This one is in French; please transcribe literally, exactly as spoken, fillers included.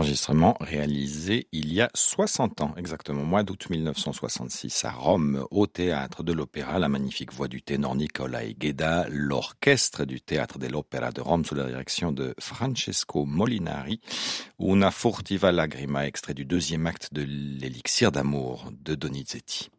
enregistrement réalisé il y a soixante ans, exactement, mois d'août mille neuf cent soixante-six, à Rome, au Théâtre de l'Opéra, la magnifique voix du ténor Nicolai Gheda, l'orchestre du Théâtre dell'Opera de Rome sous la direction de Francesco Molinari, Una furtiva lagrima, extrait du deuxième acte de l'Élixir d'amour de Donizetti.